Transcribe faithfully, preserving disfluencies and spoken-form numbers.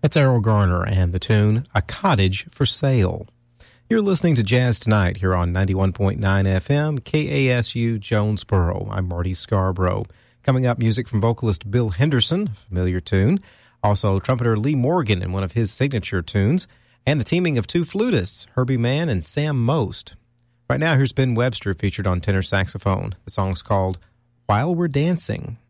That's Errol Garner and the tune A Cottage for Sale. You're listening to Jazz Tonight here on ninety-one point nine F M, K A S U Jonesboro. I'm Marty Scarborough. Coming up, music from vocalist Bill Henderson, a familiar tune. Also, trumpeter Lee Morgan in one of his signature tunes. And the teaming of two flutists, Herbie Mann and Sam Most. Right now, here's Ben Webster featured on tenor saxophone. The song's called While We're Dancing.